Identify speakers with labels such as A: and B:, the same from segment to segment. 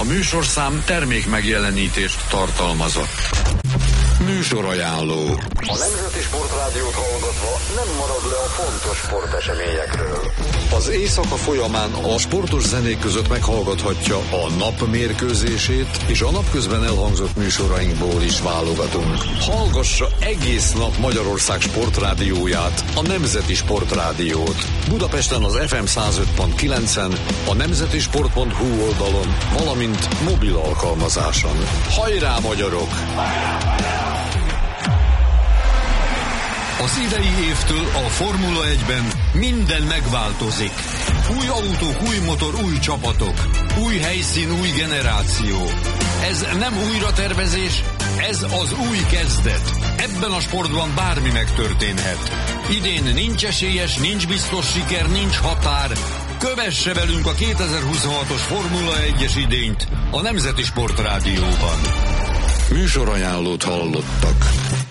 A: műsorszám termék megjelenítést tartalmazott. Műsorajánló.
B: A Nemzeti Sportrádiót hallgatva nem marad le a fontos sporteseményekről.
A: Az éjszaka folyamán a sportos zenék között meghallgathatja a nap mérkőzését, és a napközben elhangzott műsorainkból is válogatunk. Hallgassa egész nap Magyarország sportrádióját, a Nemzeti Sportrádiót. Budapesten az FM 105.9-en, a nemzetisport.hu oldalon, valamint mobil alkalmazáson. Hajrá, magyarok!
C: Az idei évtől a Formula 1-ben minden megváltozik. Új autók, új motor, új csapatok. Új helyszín, új generáció. Ez nem újratervezés, ez az új kezdet. Ebben a sportban bármi megtörténhet. Idén nincs esélyes, nincs biztos siker, nincs határ. Kövesse velünk a 2026-os Formula 1-es idényt a Nemzeti Sportrádióban.
A: Műsorajánlót hallottak.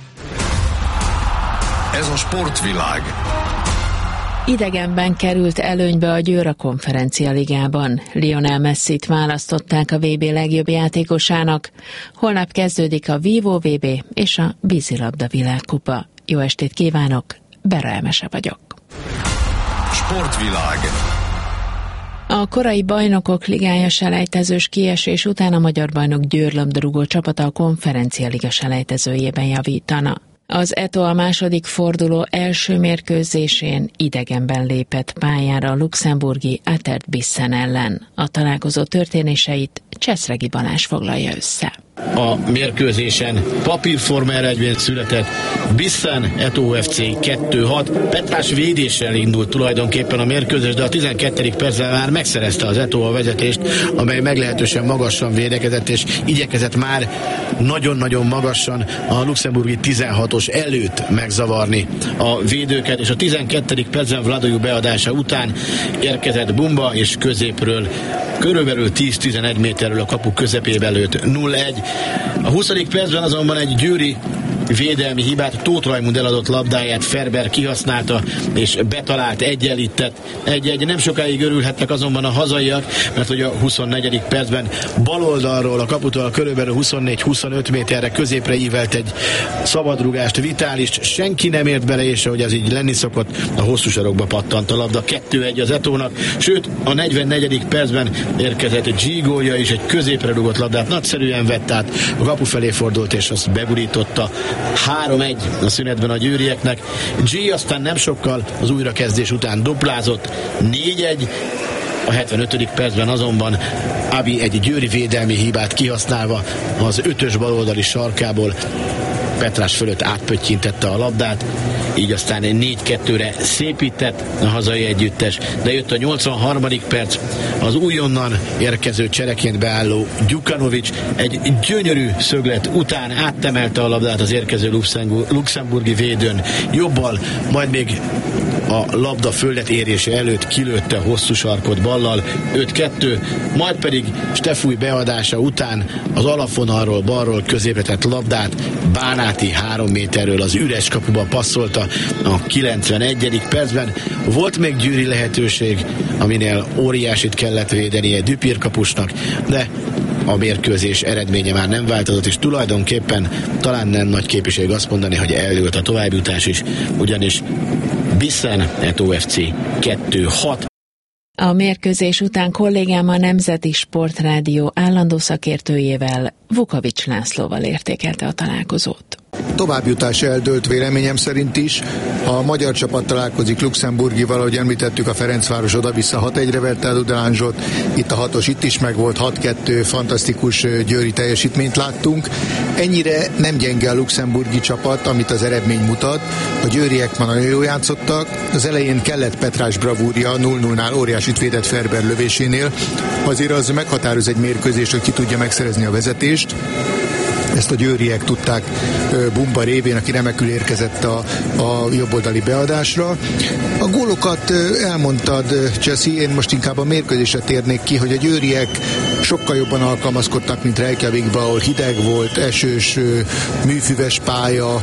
A: Ez a sportvilág.
D: Idegenben került előnybe a Győr a Konferencia Ligában. Lionel Messit választották a VB legjobb játékosának. Holnap kezdődik a Vívó VB és a vízilabda világkupa. Jó estét kívánok, Bera Emese vagyok.
A: Sportvilág.
D: A korai bajnokok ligája selejtezős kiesés után a magyar bajnok Győr labdarúgó csapata a Konferencia Liga selejtezőjében javítana. Az ETO a második forduló első mérkőzésén idegenben lépett pályára a luxemburgi Atert Bissen ellen. A találkozó történéseit Cseszregi Balázs foglalja össze.
E: A mérkőzésen papírforma eredmény született. Bissen ETO FC 2-6. Petrás védéssel indult tulajdonképpen a mérkőzés, de a 12. percben már megszerezte az ETO a vezetést, amely meglehetősen magasan védekezett, és igyekezett már nagyon-nagyon magasan a luxemburgi 16-os előtt megzavarni a védőket, és a 12. percben Vladojú beadása után érkezett Bumba, és középről körülbelül 10-11 méterről a kapu közepébe lőtt 0-1. A 20. percben azonban egy győri védelmi hibát, Tóth Rajmund eladott labdáját Ferber kihasználta, és betalált, egyenlített. Egy nem sokáig örülhettek azonban a hazaiak, mert hogy a 24. percben baloldalról a kaputól körülbelül 24-25 méterre középre ívelt egy szabadrugást, Vitálist, senki nem ért bele, és ahogy az így lenni szokott, a hosszú sarokba pattant a labda. 2-1 az Etónak, sőt a 44. percben érkezett egy G gólja, és egy középre rúgott labdát nagyszerűen vett át, a kapu felé fordult, és azt begurította. 3-1 a szünetben a győrieknek. G aztán nem sokkal az újrakezdés után duplázott, 4-1. A 75. percben azonban Abi egy győri védelmi hibát kihasználva az 5-ös baloldali sarkából Petrás fölött átpöttyintette a labdát, így aztán 4-2-re szépített a hazai együttes, de jött a 83. perc, az újonnan érkező csereként beálló Gyukanovics egy gyönyörű szöglet után áttemelte a labdát az érkező luxemburgi védőn jobbal, majd még a labda földet érése előtt kilőtte hosszú sarkot ballal, 5-2, majd pedig Stefúj beadása után az alapvonalról balról középre tett labdát Bánáti 3 méterről az üres kapuba passzolta a 91. percben. Volt még győri lehetőség, aminél óriásit kellett védenie Düpir kapusnak, de a mérkőzés eredménye már nem változott, és tulajdonképpen talán nem nagy képviség azt mondani, hogy eldőlt a továbbjutás is, ugyanis Bissen ETO FC 2-6.
D: A mérkőzés után kollégám a Nemzeti Sportrádió állandó szakértőjével, Vukovics Lászlóval értékelte a találkozót.
F: Továbbjutás eldőlt véleményem szerint is. A magyar csapat találkozik Luxemburgival, ahogy említettük, a Ferencváros oda-vissza 6-1-re verte el Dudelange-ot. Itt a 6-os itt is megvolt, 6-2, fantasztikus győri teljesítményt láttunk. Ennyire nem gyenge a luxemburgi csapat, amit az eredmény mutat. A győriek már nagyon jól játszottak. Az elején kellett Petrás bravúrja, 0-0-nál óriásit védett Ferber lövésénél. Azért az meghatároz egy mérkőzést, hogy ki tudja megszerezni a vezetést. Ezt a győriek tudták Bumba révén, aki remekül érkezett a jobboldali beadásra. A gólokat elmondtad, Cseszi, én most inkább a mérkőzésre térnék ki, hogy a győriek sokkal jobban alkalmazkodtak, mint Reykjavikba, ahol hideg volt, esős, műfüves pálya,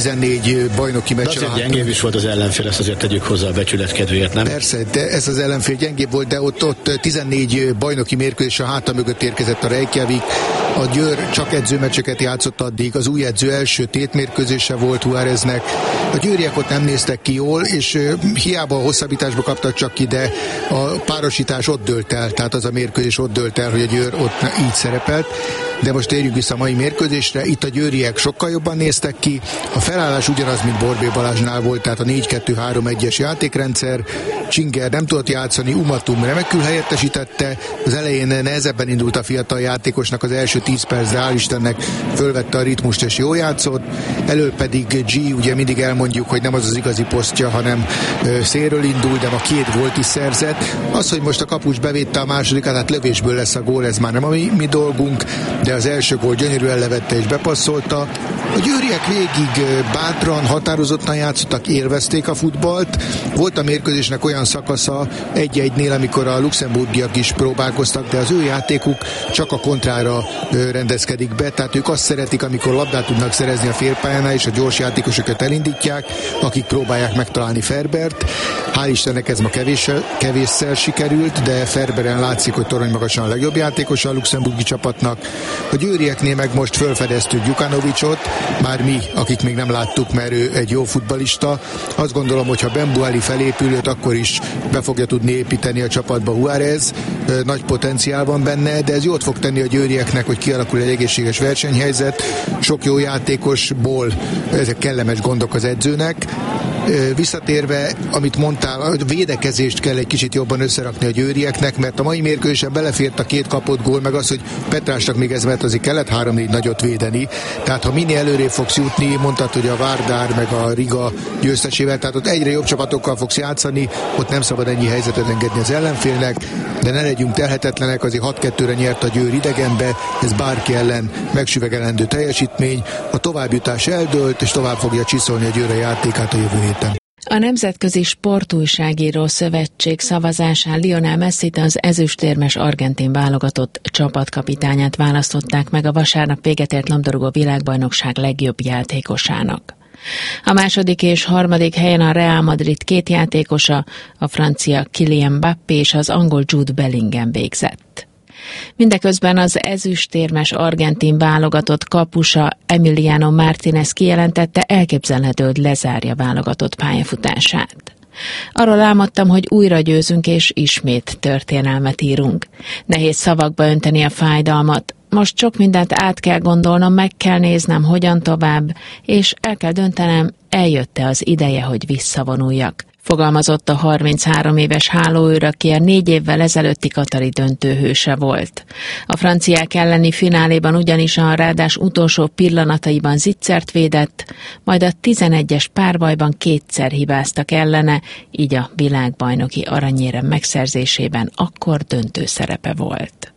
F: 14 bajnoki meccs.
E: De azért gyengébb is volt az ellenfél, ezt azért tegyük hozzá a becsület kedvéért, nem?
F: Persze, de ez az ellenfél gyengébb volt, de ott 14 bajnoki mérkőzés a háta mögött érkezett a Reykjavik. A Győr csak edzőmeccseket játszott addig, az új edző első tétmérkőzése volt Juáreznek. A győriek ott nem néztek ki jól, és hiába a hosszabbításba kaptak csak ki, de a párosítás ott dőlt el, tehát az a mérkőzés ott dőlt el, hogy a Győr ott így szerepelt. De most térjünk vissza a mai mérkőzésre. Itt a győriek sokkal jobban néztek ki. A felállás ugyanaz, mint Borbély Balázsnál volt, tehát a 4-2-3-1-es játékrendszer. Csinger nem tudott játszani, Umatum remekül helyettesítette. Az elején nehezebben indult a fiatal játékosnak, az első 10 percre hál' Istennek fölvette a ritmust és jól játszott. Elől pedig G, ugye mindig elmondjuk, hogy nem az az igazi posztja, hanem szélről indul, de ma 2 gólt is szerzett. Az, hogy most a kapus bevédte a másodikát, hát lövésből lesz a gól, ez már nem a mi dolgunk, de az első gól gyönyörűen levette és bepasszolta. A győriek végig bátran, határozottan játszottak, élvezték a futballt. Volt a mérkőzésnek olyan szakasza 1-1-nél, amikor a luxemburgiak is próbálkoztak, de az ő játékuk csak a kontrára rendezkedik be, tehát ők azt szeretik, amikor labdát tudnak szerezni a félpályánál, és a gyors játékosokat elindítják, akik próbálják megtalálni Ferbert. Hál' Istennek ez ma kevésszer sikerült, de Ferberen látszik, hogy toronymagasan a legjobb játékos a luxemburgi csapatnak. A győrieknél meg most felfedeztük Djukanovicsot, már mi, akik még nem láttuk, mert ő egy jó futballista. Azt gondolom, hogy ha Bembueli felépül, őt akkor is be fogja tudni építeni a csapatba Juárez. Nagy potenciál van benne, de ez jót fog tenni a győrieknek, hogy kialakul egy egészséges versenyhelyzet. Sok jó játékosból ezek kellemes gondok az edzőnek. Visszatérve, amit mondtál, a védekezést kell egy kicsit jobban összerakni a győrieknek, mert a mai mérkőzésen belefért a 2 kapott gól, meg az, hogy Petrásnak még ez, mert azért kellett 3-4 nagyot védeni. Tehát ha minél előrébb fogsz jutni, mondtad, hogy a Vardar meg a Riga győztesével, tehát ott egyre jobb csapatokkal fogsz játszani, ott nem szabad ennyi helyzetet engedni az ellenfélnek, de ne legyünk telhetetlenek, azért 6-2-re nyert a Győr idegenbe, ez bárki ellen megsüvegelendő teljesítmény, a továbbjutás eldőlt, és tovább fogja csiszolni a Győr a játékát a jövő héten.
D: A Nemzetközi Sportújságíró Szövetség szavazásán Lionel Messit, az ezüstérmes argentin válogatott csapatkapitányát választották meg a vasárnap véget ért labdarúgó világbajnokság legjobb játékosának. A második és harmadik helyen a Real Madrid 2 játékosa, a francia Kylian Mbappé és az angol Jude Bellingham végzett. Mindeközben az ezüstérmes argentin válogatott kapusa Emiliano Martínez kijelentette, elképzelhető, hogy lezárja válogatott pályafutását. Arról álmodtam, hogy újra győzünk és ismét történelmet írunk. Nehéz szavakba önteni a fájdalmat. Most sok mindent át kell gondolnom, meg kell néznem, hogyan tovább, és el kell döntenem, eljött-e az ideje, hogy visszavonuljak. Fogalmazott a 33 éves hálóőr, aki a 4 évvel ezelőtti katari döntőhőse volt. A franciák elleni fináléban ugyanis a rádás utolsó pillanataiban zicsert védett, majd a 11-es párbajban 2-szer hibáztak ellene, így a világbajnoki aranyérem megszerzésében akkor döntő szerepe volt.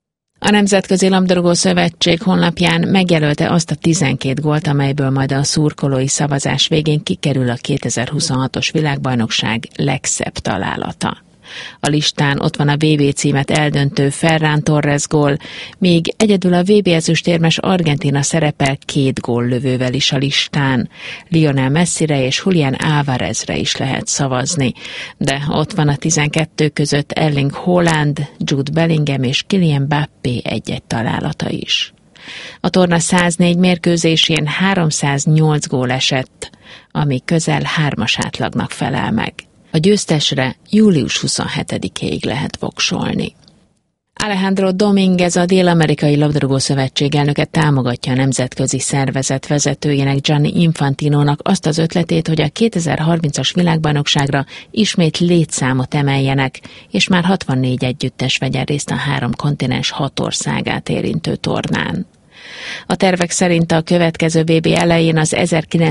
D: A Nemzetközi Labdarúgó Szövetség honlapján megjelölte azt a 12 gólt, amelyből majd a szurkolói szavazás végén kikerül a 2026-os világbajnokság legszebb találata. A listán ott van a VB címet eldöntő Ferran Torres gól, míg egyedül a VB ezüstérmes Argentína szerepel 2 góllövővel is a listán. Lionel Messire és Julián Álvarezre is lehet szavazni, de ott van a 12 között Erling Haaland, Jude Bellingham és Kylian Mbappé egy-egy találata is. A torna 104 mérkőzésén 308 gól esett, ami közel 3-as átlagnak felel meg. A győztesre július 27-ig lehet voksolni. Alejandro Domínguez, a Dél-Amerikai Labdarúgó Szövetség elnöke támogatja a nemzetközi szervezet vezetőjének Gianni Infantinónak azt az ötletét, hogy a 2030-as világbajnokságra ismét létszámot emeljenek, és már 64 együttes vegyen részt a 3 kontinens 6 országát érintő tornán. A tervek szerint a következő VB elején az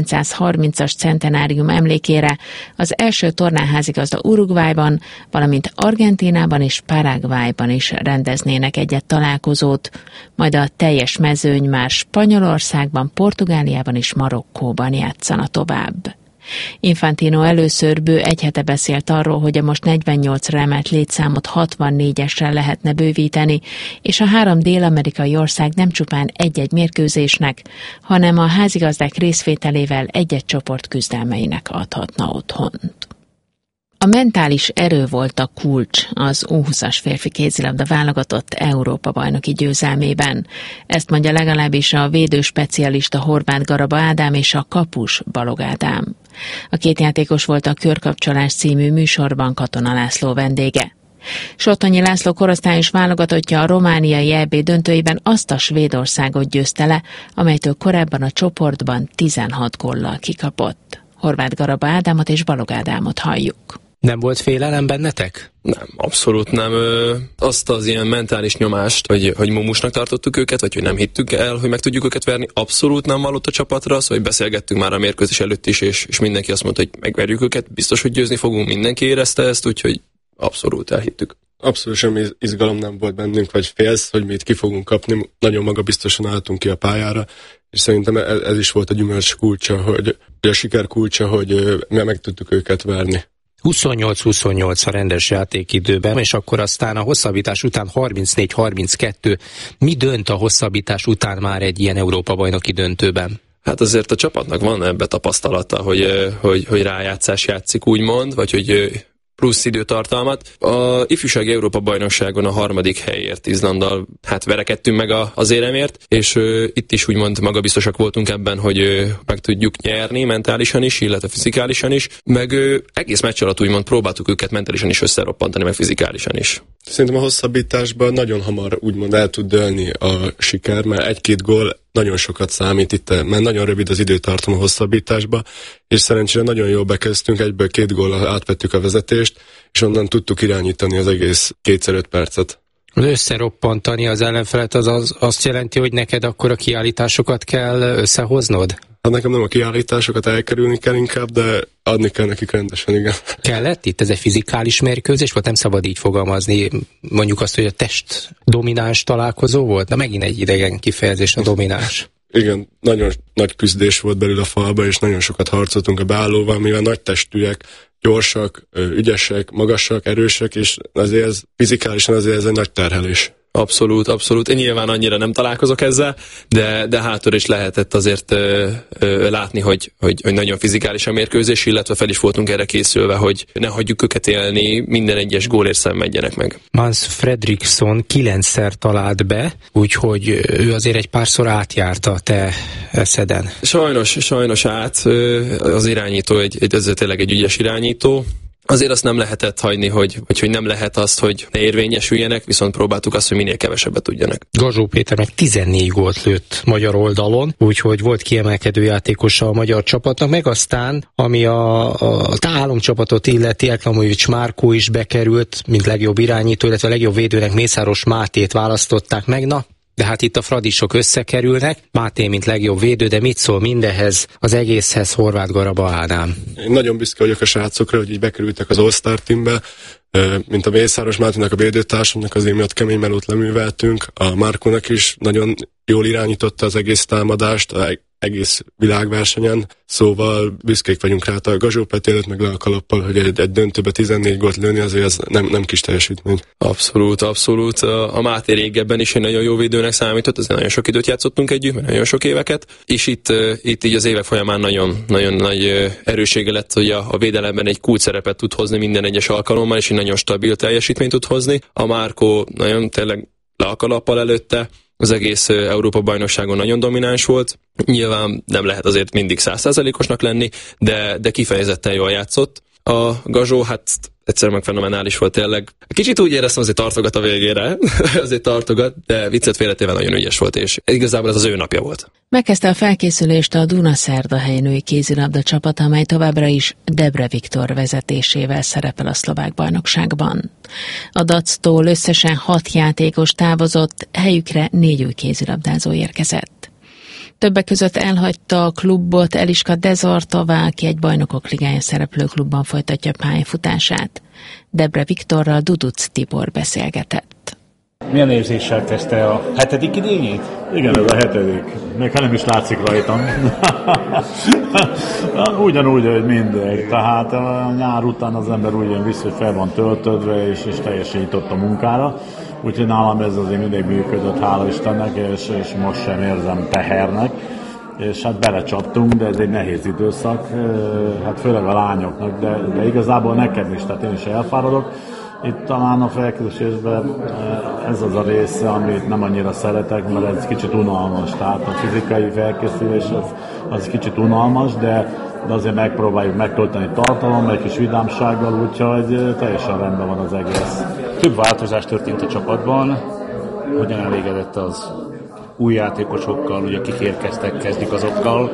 D: 1930-as centenárium emlékére az első tornaházigazda Uruguayban, valamint Argentínában és Paraguayban is rendeznének egyet találkozót, majd a teljes mezőny már Spanyolországban, Portugáliában és Marokkóban játszana tovább. Infantino először bő egy hete beszélt arról, hogy a most 48-ra emelt létszámot 64-esre lehetne bővíteni, és a 3 dél-amerikai ország nem csupán egy-egy mérkőzésnek, hanem a házigazdák részvételével egy-egy csoport küzdelmeinek adhatna otthont. A mentális erő volt a kulcs az U20-as férfi kézilabda válogatott Európa-bajnoki győzelmében. Ezt mondja legalábbis a védőspecialista Horváth Garaba Ádám és a kapus Balog Ádám. A 2 játékos volt a Körkapcsolás című műsorban Katona László vendége. Sottonyi László korosztályos válogatottja a romániai EB döntőiben azt a Svédországot győzte le, amelytől korábban a csoportban 16 góllal kikapott. Horváth Garaba Ádámot és Balog Ádámot halljuk.
G: Nem volt félelem bennetek?
H: Nem, abszolút nem. Azt az ilyen mentális nyomást, hogy mumusnak tartottuk őket, vagy hogy nem hittük el, hogy meg tudjuk őket verni, abszolút nem vallott a csapatra, szóval beszélgettünk már a mérkőzés előtt is, és mindenki azt mondta, hogy megverjük őket, biztos, hogy győzni fogunk, mindenki érezte ezt, úgyhogy abszolút elhittük.
I: Abszolút semmi izgalom nem volt bennünk, vagy félsz, hogy mi itt ki fogunk kapni. Nagyon magabiztosan álltunk ki a pályára, és szerintem ez is volt a gyümölcs kulcsa, hogy a siker kulcsa, hogy meg tudtuk őket verni.
G: 28-28 a rendes játékidőben, és akkor aztán a hosszabbítás után 34-32. Mi dönt a hosszabbítás után már egy ilyen Európa-bajnoki döntőben?
H: Hát azért a csapatnak van ebbe tapasztalata, hogy rájátszás játszik, úgymond, vagy hogy plusz időtartalmat. A ifjúsági Európa-bajnokságon a 3. helyért Izlanddal verekedtünk meg az éremért, és itt is úgymond magabiztosak voltunk ebben, hogy meg tudjuk nyerni mentálisan is, illetve fizikálisan is, meg egész meccs alatt úgymond próbáltuk őket mentálisan is összeroppantani, meg fizikálisan is.
I: Szerintem a hosszabbításban nagyon hamar úgymond el tud dőlni a siker, mert 1-2 gól nagyon sokat számít itt, mert nagyon rövid az időtartam a hosszabbításba, és szerencsére nagyon jól bekezdtünk, 1-ből 2 góllal átvettük a vezetést, és onnan tudtuk irányítani az egész 2x5 percet.
G: Összeroppantani az ellenfelet az azt jelenti, hogy neked akkor a kiállításokat kell összehoznod?
I: Hát nekem nem a kiállításokat elkerülni kell inkább, de adni kell nekik rendesen, igen.
G: Kellett itt? Ez egy fizikális mérkőzés volt? Nem szabad így fogalmazni, mondjuk azt, hogy a test domináns találkozó volt? De megint egy idegen kifejezés a domináns.
I: Igen, nagyon nagy küzdés volt belül a falba, és nagyon sokat harcoltunk a beállóval, mivel nagy testűek, gyorsak, ügyesek, magasak, erősek, és azért ez fizikálisan azért ez egy nagy terhelés.
H: Abszolút, abszolút. Én nyilván annyira nem találkozok ezzel, de hátul is lehetett azért látni, hogy nagyon fizikális a mérkőzés, illetve fel is voltunk erre készülve, hogy ne hagyjuk őket élni, minden egyes gólért szenvedjenek meg.
G: Mans Fredriksson 9-szer talált be, úgyhogy ő azért egy párszor átjárta a te eszeden.
H: Sajnos át. Az irányító ez tényleg egy ügyes irányító. Azért azt nem lehetett hagyni, hogy nem lehet azt, hogy ne érvényesüljenek, viszont próbáltuk azt, hogy minél kevesebbet tudjanak.
G: Gazsó Péter meg 14 gólt lőtt magyar oldalon, úgyhogy volt kiemelkedő játékosa a magyar csapatnak, meg aztán, ami a álomcsapatot illeti, Eklamovics Márkó is bekerült, mint legjobb irányító, illetve legjobb védőnek Mészáros Mátét választották meg. Na, de hát itt a fradisok összekerülnek, Máté mint legjobb védő, de mit szól mindehhez, az egészhez Horváth Garaba Ádám?
I: Én nagyon büszke vagyok a srácokra, hogy így bekerültek az All-Star teambe, mint a Mészáros Máténak a védőtársamnak, azért miatt kemény melót leműveltünk, a Márkónak is nagyon jól irányította az egész támadást, egész világversenyen, szóval büszkék vagyunk rá. A Gazsó Peti előtt meg le a kalappal, hogy egy döntőbe 14 gólt lőni, azért ez nem kis teljesítmény.
H: Abszolút. A Máté régebben is egy nagyon jó védőnek számított, azért nagyon sok időt játszottunk együtt, nagyon sok éveket, és itt így az évek folyamán nagyon nagy erőssége lett, hogy a védelemben egy kulcsszerepet tud hozni minden egyes alkalommal, és egy nagyon stabil teljesítményt tud hozni. A Márkó nagyon tényleg le a kalappal előtte, az egész Európa-bajnokságon nagyon domináns volt. Nyilván nem lehet azért mindig 100%-osnak lenni, de kifejezetten jól játszott. A Gazsó, egyszerűen meg fenomenális volt tényleg. Kicsit úgy éreztem, azért tartogat a végére, azért tartogat, de viccet félretéve nagyon ügyes volt, és igazából ez az ő napja volt.
D: Megkezdte a felkészülést a Dunaszerdahelyi női kézilabda csapat, amely továbbra is Debre Viktor vezetésével szerepel a szlovák bajnokságban. A Dactól összesen 6 játékos távozott, helyükre 4 új kézilabdázó érkezett. Többek között elhagyta a klubot Eliska Dezartová, aki egy Bajnokok Ligája szereplő klubban folytatja pályafutását. Debre Viktorral Duduc Tibor beszélgetett.
J: Milyen érzéssel kezdte a 7. idényét?
K: Igen, ez a 7. Még nem is látszik rajtam. Ugyanúgy, hogy mindig. Tehát a nyár után az ember úgy jön vissza, hogy fel van töltödve, és teljesen nyitott a munkára. Úgyhogy nálam ez azért mindig működött, hála Istennek, és most sem érzem tehernek. És hát belecsaptunk, de ez egy nehéz időszak, hát főleg a lányoknak, de igazából nekem is, tehát én is elfáradok. Itt talán a felkészülésben ez az a része, amit nem annyira szeretek, mert ez kicsit unalmas. Tehát a fizikai felkészülés az kicsit unalmas, de azért megpróbáljuk megtölteni tartalommal, egy kis vidámsággal, úgyhogy teljesen rendben van az egész.
J: Több változás történt a csapatban. Hogyan elégedett az új játékosokkal, ugye akik érkeztek, kezdjük azokkal?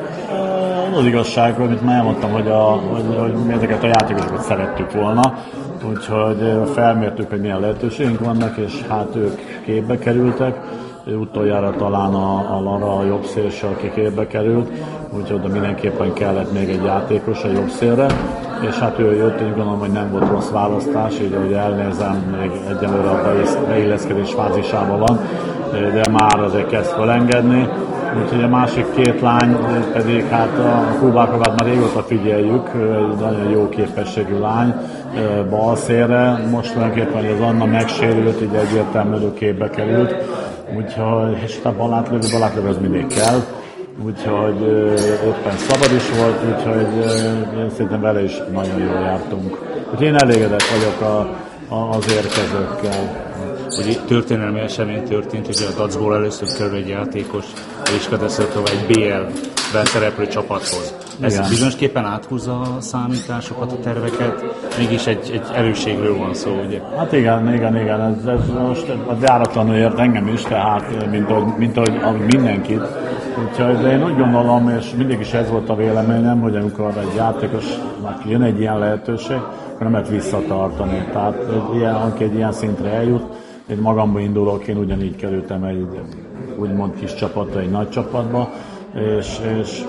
K: Az igazság, amit már elmondtam, hogy mi ezeket a játékosokat szerettük volna, úgyhogy felmértük, hogy milyen lehetőségünk vannak, és hát ők képbe kerültek. Utoljára talán a Lara, a jobb szélse, aki képbe került, úgyhogy oda mindenképpen kellett még egy játékos a jobb szélre, és hát ő jött, úgy gondolom, hogy nem volt rossz választás, így ahogy elnézem, még egyelőre a beilleszkedés fázisában van, de már azért kezd felengedni. Úgyhogy a másik két lány pedig, hát a Kubákovát már régóta figyeljük, egy nagyon jó képességű lány, bal szélre, most tulajdonképpen az Anna megsérült, így egyértelműen képbe került, úgyhogy, és a balátlövő az mindig kell, úgyhogy éppen szabad is volt, úgyhogy én szerintem vele is nagyon jól jártunk. Úgyhogy én elégedett vagyok az érkezőkkel.
J: Ugye történelmi esemény történt, hogy a Dacból először kerül egy játékos és Kadeszőtől egy BL-ben szereplő csapathoz. Ez igen. Bizonyosképpen áthúzza a számításokat, a terveket, mégis egy erősségről van szó, ugye?
K: Hát igen, ez most váratlanul ért engem is, tehát mint ahogy mindenkit. Úgyhogy de én úgy gondolom, és mindig is ez volt a véleményem, hogy amikor egy játékosnak jön egy ilyen lehetőség, akkor nem lehet visszatartani. Tehát aki egy ilyen szintre eljut, én magamban indulok, én ugyanígy kerültem egy úgymond kis csapatra, egy nagy csapatba, és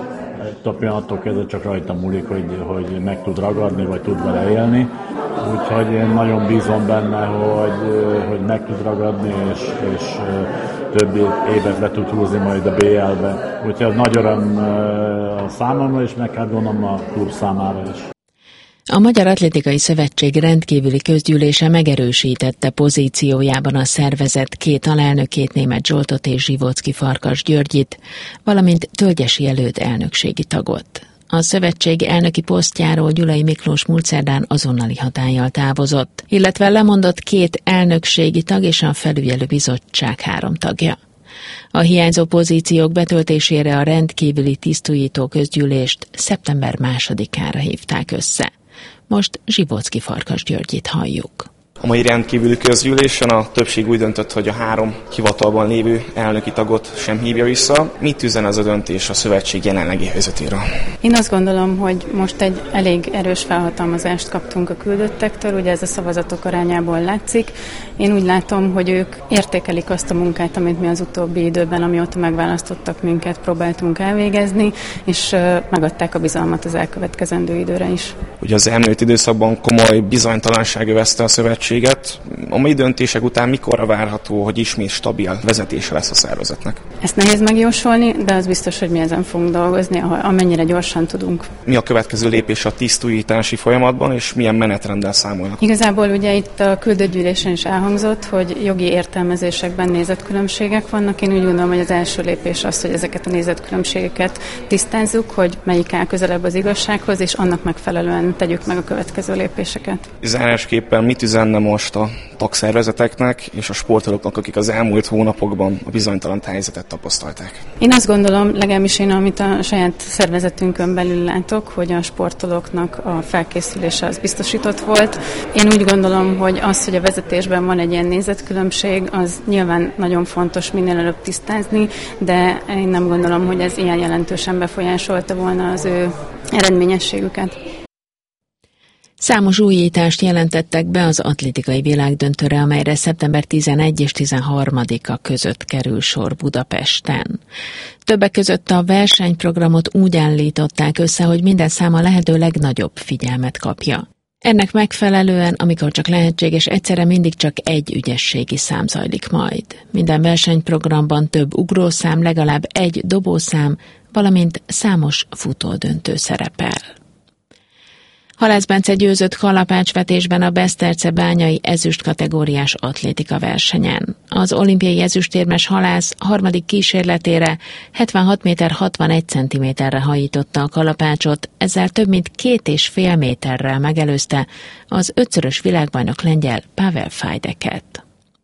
K: a pillanattól kezdve csak rajta múlik, hogy meg tud ragadni, vagy tud vele élni. Úgyhogy én nagyon bízom benne, hogy meg tud ragadni, és több évet be tud húzni majd a BL-be. Úgyhogy ez nagy öröm a számomra, és meg kell gondolom a klub számára is.
D: A Magyar Atlétikai Szövetség rendkívüli közgyűlése megerősítette pozíciójában a szervezet két alelnökét, Németh Zsoltot és Zsivóczky Farkas Györgyit, valamint Tölgyesi Előd elnökségi tagot. A szövetség elnöki posztjáról Gyulai Miklós múlt szerdán azonnali hatállyal távozott, illetve lemondott két elnökségi tag és a felügyelő bizottság 3 tagja. A hiányzó pozíciók betöltésére a rendkívüli tisztújító közgyűlést szeptember 2-ára hívták össze. Most Zsivóczky Farkas Györgyit halljuk.
L: A mai rendkívüli közgyűlésen a többség úgy döntött, hogy a 3 hivatalban lévő elnöki tagot sem hívja vissza. Mit üzen ez a döntés a szövetség jelenlegi helyzetéről?
M: Én azt gondolom, hogy most egy elég erős felhatalmazást kaptunk a küldöttektől, ugye ez a szavazatok arányából látszik. Én úgy látom, hogy ők értékelik azt a munkát, amit mi az utóbbi időben, amióta megválasztottak minket, próbáltunk elvégezni, és megadták a bizalmat az elkövetkezendő időre is.
L: Ugye az elmúlt időszakban komoly bizonytalanság övezte a szövetség. A mai döntések után mikorra várható, hogy ismét stabil vezetése lesz a szervezetnek?
M: Ezt nehéz megjósolni, de az biztos, hogy mi ezen fogunk dolgozni, amennyire gyorsan tudunk.
L: Mi a következő lépés a tisztújítási folyamatban, és milyen menetrenddel számolnak?
M: Igazából ugye itt a küldőgyűlésen is elhangzott, hogy jogi értelmezésekben nézetkülönbségek vannak. Én úgy gondolom, hogy az első lépés az, hogy ezeket a nézetkülönbségeket tisztázzuk, hogy melyik áll közelebb az igazsághoz, és annak megfelelően tegyük meg a következő lépéseket.
L: Zárásképpen mit üzenne most a tagszervezeteknek és a sportolóknak, akik az elmúlt hónapokban a bizonytalan helyzetet tapasztalták?
M: Én azt gondolom, legalábbis én, amit a saját szervezetünkön belül látok, hogy a sportolóknak a felkészülése az biztosított volt. Én úgy gondolom, hogy az, hogy a vezetésben van egy ilyen nézetkülönbség, az nyilván nagyon fontos minél előbb tisztázni, de én nem gondolom, hogy ez ilyen jelentősen befolyásolta volna az ő eredményességüket.
D: Számos újítást jelentettek be az atlétikai világdöntőre, amelyre szeptember 11 és 13-a között kerül sor Budapesten. Többek között a versenyprogramot úgy állították össze, hogy minden száma lehető legnagyobb figyelmet kapja. Ennek megfelelően, amikor csak lehetséges, egyszerre mindig csak egy ügyességi szám zajlik majd. Minden versenyprogramban több ugrószám, legalább egy dobószám, valamint számos futódöntő szerepel. Halász Bence győzött kalapácsvetésben a Besztercebányai ezüst kategóriás atlétika versenyen. Az olimpiai ezüstérmes halász harmadik kísérletére 76 méter 61 centiméterre hajította a kalapácsot, ezzel több mint 2,5 méterrel megelőzte az 5-szörös világbajnok lengyel Pavel Fajdeket.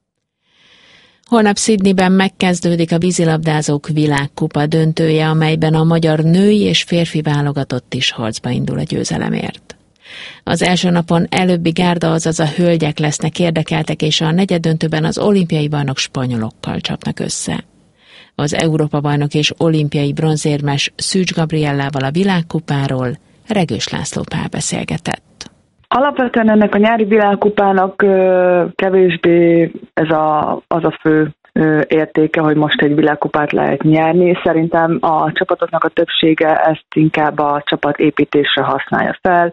D: Holnap Sydneyben megkezdődik a vízilabdázók világkupa döntője, amelyben a magyar női és férfi válogatott is harcba indul a győzelemért. Az első napon előbbi gárda, azaz a hölgyek lesznek érdekeltek, és a negyeddöntőben az olimpiai bajnok spanyolokkal csapnak össze. Az Európa-bajnok és olimpiai bronzérmes Szűcs Gabriellával a világkupáról Regős László Pál beszélgetett.
N: Alapvetően ennek a nyári világkupának kevésbé az a fő értéke, hogy most egy világkupát lehet nyerni. Szerintem a csapatoknak a többsége ezt inkább a csapatépítésre használja fel.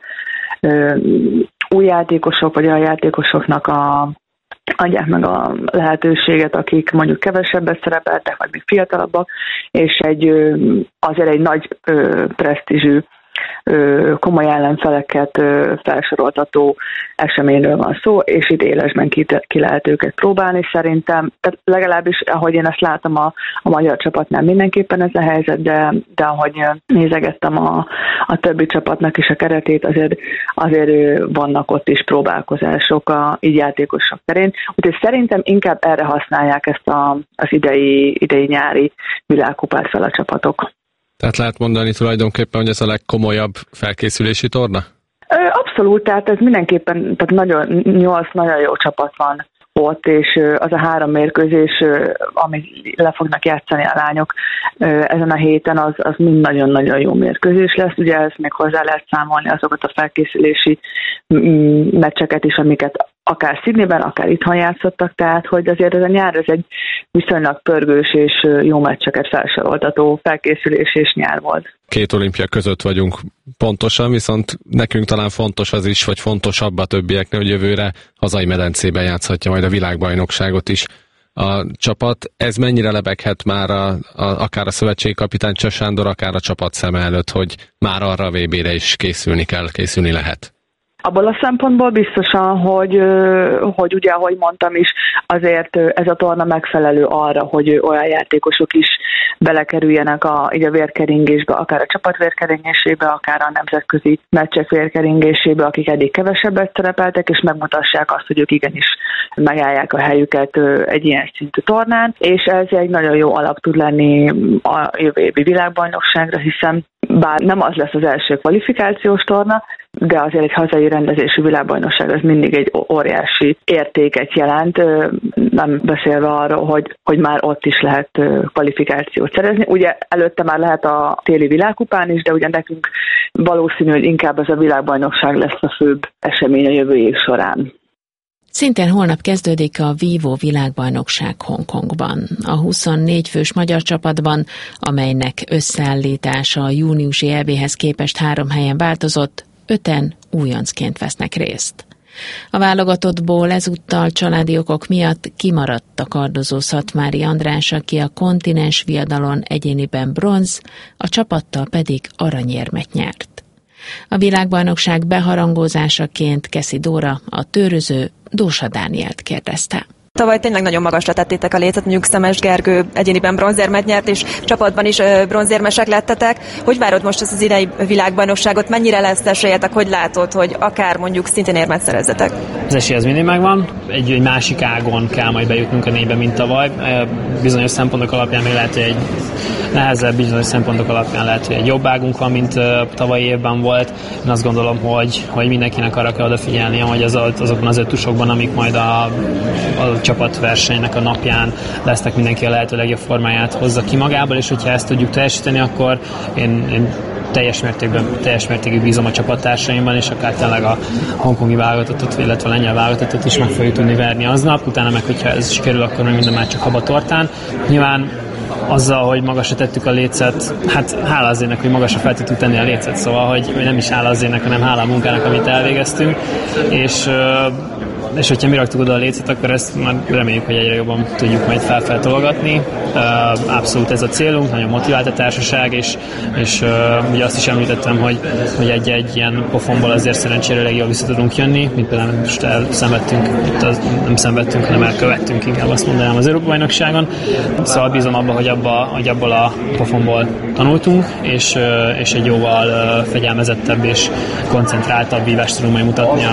N: Új játékosok, vagy olyan játékosoknak adják meg a lehetőséget, akik mondjuk kevesebbet szerepeltek, vagy még fiatalabbak, és azért egy nagy presztízsű, komoly ellenfeleket felsoroltató eseményről van szó, és itt élesben ki lehet őket próbálni szerintem. Tehát legalábbis, ahogy én ezt látom a magyar csapatnál mindenképpen ez a helyzet, de ahogy nézegettem a többi csapatnak is a keretét, azért vannak ott is próbálkozások így játékosok terén. Úgyhogy szerintem inkább erre használják ezt az idei nyári világkupát fel a csapatok.
H: Tehát lehet mondani tulajdonképpen, hogy ez a legkomolyabb felkészülési torna?
N: Abszolút, tehát ez mindenképpen, tehát 8 nagyon jó csapat van ott, és az a 3 mérkőzés, amit le fognak játszani a lányok ezen a héten, az mind nagyon-nagyon jó mérkőzés lesz. Ugye ezt még hozzá lehet számolni azokat a felkészülési meccseket is, amiket akár Sydneyben, akár itthon játszottak, tehát hogy azért ez a nyár ez egy viszonylag pörgős és jó meccseket felsoroltató felkészülés és nyár volt.
H: 2 olimpia között vagyunk pontosan, viszont nekünk talán fontos az is, vagy fontosabb a többieknek, hogy jövőre hazai medencében játszhatja majd a világbajnokságot is a csapat. Ez mennyire lebeghet már akár a szövetségi kapitány Cseh Sándor, akár a csapat szeme előtt, hogy már arra a VB-re is készülni lehet?
N: Abból a szempontból biztosan, hogy ugye, ahogy mondtam is, azért ez a torna megfelelő arra, hogy olyan játékosok is belekerüljenek a vérkeringésbe, akár a csapat vérkeringésébe, akár a nemzetközi meccsek vérkeringésébe, akik eddig kevesebbet szerepeltek, és megmutassák azt, hogy ők igenis megállják a helyüket egy ilyen szintű tornán, és ez egy nagyon jó alap tud lenni a jövő évi világbajnokságra, hiszen bár nem az lesz az első kvalifikációs torna, de azért egy hazai rendezésű világbajnokság az mindig egy óriási értéket jelent, nem beszélve arról, hogy már ott is lehet kvalifikációt szerezni. Ugye előtte már lehet a téli világkupán is, de ugye nekünk valószínű, hogy inkább ez a világbajnokság lesz a főbb esemény a jövő év során.
D: Szintén holnap kezdődik a Vívó világbajnokság Hongkongban. A 24 fős magyar csapatban, amelynek összeállítása a júniusi EB-hez képest 3 helyen változott, 5-en újoncként vesznek részt. A válogatottból ezúttal családi okok miatt kimaradt a kardozó Szatmári András, aki a kontinens viadalon egyéniben bronz, a csapattal pedig aranyérmet nyert. A világbajnokság beharangózásaként Keszi Dóra, a tőröző Dósa Dánielt kérdezte.
O: Tavaly tényleg nagyon magasra tettétek a lécet, mondjuk Szemes Gergő egyéniben bronzérmet nyert, és csapatban is bronzérmesek lettetek. Hogy várod most ezt az idei világbajnokságot? Mennyire lesz esélyetek? Hogy látod, hogy akár mondjuk szintén érmet szerezzetek?
P: Az esély az mindig megvan. Egy másik ágon kell majd bejutnunk a 4-be, mint tavaly. Bizonyos szempontok alapján még lehet, hogy egy nehezebb, bizonyos szempontok alapján lehet, hogy egy jobb águnk van, mint tavalyi évben volt. Én azt gondolom, hogy mindenkinek arra kell odafigyelni, hogy azokban az 5 tusokban, amik majd a csapatversenynek a napján lesznek, mindenki a lehető legjobb formáját hozza ki magából, és hogyha ezt tudjuk teljesíteni, akkor én teljes mértékű bízom a csapattársaimban, és akár tényleg a hongkongi válogatottat, illetve a lengyel válogatottat is meg fogjuk tudni verni aznap, utána meg, hogyha ez sikerül, akkor meg minden már csak haba tortán. Nyilván azzal, hogy magasra tettük a lécet, hát hála az ének, hogy magasra fel tudtuk tenni a lécet, szóval, hogy nem is hála az ének, hanem hála a munkának, amit elvégeztünk, és hogyha mi raktuk oda a lécet, akkor ezt már reméljük, hogy egyre jobban tudjuk majd feltologatni. Abszolút ez a célunk, nagyon motivált a társaság, és ugye azt is említettem, hogy egy ilyen pofonból azért szerencsére elég jól vissza tudunk jönni, mint például most nem szenvedtünk, hanem elkövettünk, inkább azt mondanám, az Európa-bajnokságon. Szóval bízom abban, hogy abból a pofonból tanultunk, és egy jóval fegyelmezettebb és koncentráltabb vívást tudunk majd mutatni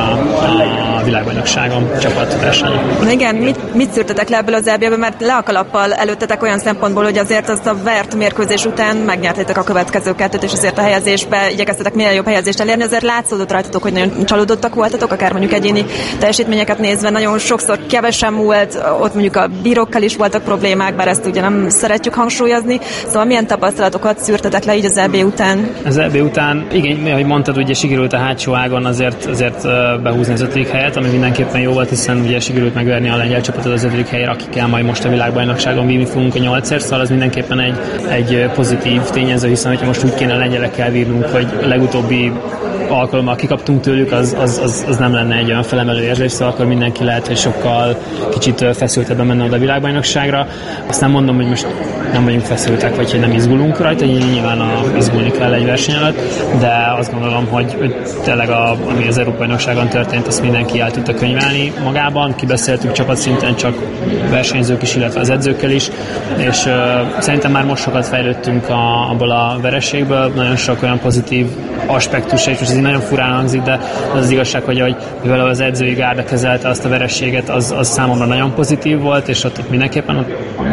P: a világbajnokságon. Csapatversenyen.
O: Igen, mit szűrtetek le ebből az EB-ből, mert le a kalappal előttetek olyan szempontból, hogy azért azt a vert mérkőzés után megnyertétek a következő kettőt, és azért a helyezésbe igyekeztetek minél jobb helyezést elérni, azért látszódott rajtatok, hogy nagyon csalódottak voltatok, akár mondjuk egyéni teljesítményeket nézve, nagyon sokszor kevesen múlt, ott mondjuk a bírókkal is voltak problémák, bár ezt ugye nem szeretjük hangsúlyozni, szóval milyen tapasztalatokat szűrtetek le így az EB után?
P: Az EB után, igen, ahogy mondtad, ugye sikerült a hátsó ágon azért behúzni az 5. helyet, ami mindenképpen jó volt, hiszen ugye sikerült megverni a lengyel csapatot az 5. helyre, akikkel majd most a világbajnokságon vívni fogunk a 8-ért, szóval az mindenképpen egy pozitív tényező, hiszen hogyha most úgy kéne a lengyelekkel vívnunk, hogy a legutóbbi alkalommal kikaptunk tőlük, az nem lenne egy olyan felemelő érzés, szóval akkor mindenki lehet, hogy sokkal kicsit feszültebben menne oda a világbajnokságra. Azt nem mondom, hogy most nem vagyunk feszültek, vagy hogy nem izgulunk rajta, nyilván izgulni kell egy verseny alatt, de azt gondolom, hogy tényleg ami az Európa-bajnokságon történt, azt mindenki el tudta könyvelni magában, kibeszéltük csapatszinten csak versenyzők is, illetve az edzőkkel is, és szerintem már most sokat fejlődtünk abból a vereségből, nagyon sok olyan pozitív aspektus, és most ez így nagyon furán hangzik, de az igazság, hogy mivel az edzői gárda kezelte azt a vereséget, az számomra nagyon pozitív volt, és ott mindenképpen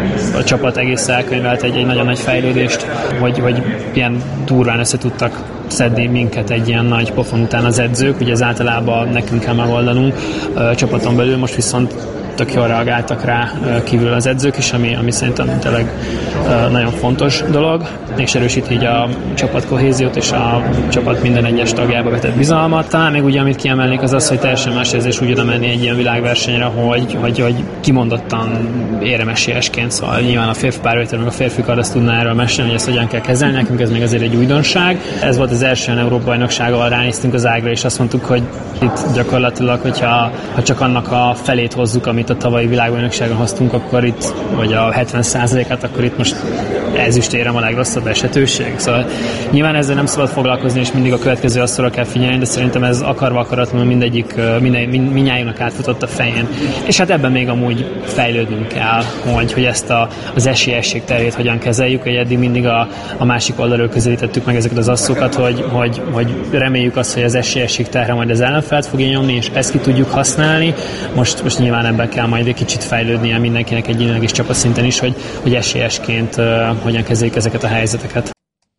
P: a csapat egész elkönyvelt egy nagyon nagy fejlődést, hogy ilyen durván össze tudtak szedni minket egy ilyen nagy pofon után az edzők, ugye ez általában nekünk kell megoldanunk csapaton belül, most viszont tök jól reagáltak rá kívül az edzők is, ami szerintem tényleg nagyon fontos dolog, és erősíti így a csapat kohéziót és a csapat minden egyes tagjába vetett bizalmat. Talán még ugye, amit kiemelnék, az, hogy teljesen más érzés úgy oda menni egy ilyen világversenyre, hogy kimondottan éremesélyesként, szóval nyilván a férfi párvétel, meg a férfi kard azt tudná erről mesélni, hogy ezt hogyan kell kezelni, nekünk ez még azért egy újdonság. Ez volt az első Európa-bajnokság, ahol ránéztünk az ágra, és azt mondtuk, hogy itt gyakorlatilag, hogyha csak annak a felét hozzuk, amit a tavalyi világbajnokságon hoztunk, akkor itt, vagy a 70%-át, akkor itt most ezüstérem a legrosszabb esetőség. Szóval nyilván ezzel nem szabad foglalkozni, és mindig a következő asszorra kell figyelni, de szerintem ez akarva akaratlanul mindnyájunknak átfutott a fején. És hát ebben még amúgy fejlődnünk kell, hogy ezt az esélyesség terét hogyan kezeljük, hogy eddig mindig a másik oldalról közelítettük meg ezeket az asszokat, hogy reméljük azt, hogy az esélyesség terhe majd az ellenfelet fogja nyomni, és ezt ki tudjuk használni. Most nyilván ebben kell majd egy kicsit fejlődnie mindenkinek egy ilyen egész csapatszinten is, hogy esélyesként hogyan kezeljük ezeket a helyzeteket.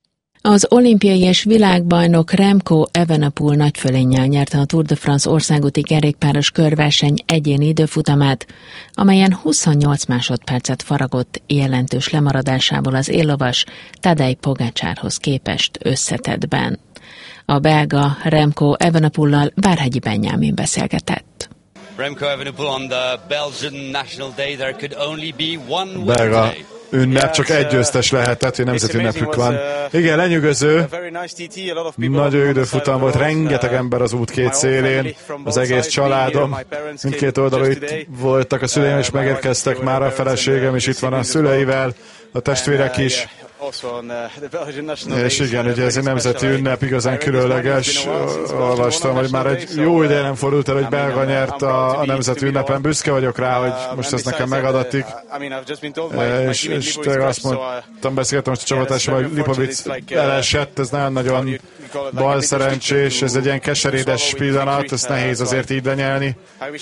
D: Az olimpiai és világbajnok Remco Evenepoel nagyfölénnyel nyerte a Tour de France országúti kerékpáros körverseny egyéni időfutamát, amelyen 28 másodpercet faragott jelentős lemaradásából az éllovas Tadej Pogačarhoz képest összetettben. A belga Remco Evenepoellal Várhegyi Benyámin beszélgetett.
Q: Remco Evenepoel on the Belgian National Day, there could only be one winner
R: belga
Q: today.
R: Ünnep, csak egy győztes lehetett, hogy nemzeti ünnepük van. Igen, lenyűgöző, nagy időfutam volt, rengeteg ember az út két szélén, az egész családom, mindkét oldalon itt voltak, a szüleim is megérkeztek már, a feleségem is itt van a szüleivel, a testvérek is. És igen, ugye ez egy nemzeti ünnep, igazán különleges. Olvastam, hogy már egy jó ideje nem fordult el, hogy belga nyert a nemzeti ünnepen. Büszke vagyok rá, hogy most ez nekem megadatik. És azt mondtam, beszéltem most a csapatásommal, hogy Lipovic elesett, ez nagyon-nagyon balszerencsés, ez egy ilyen keserédes pillanat, ez nehéz azért így lenyelni.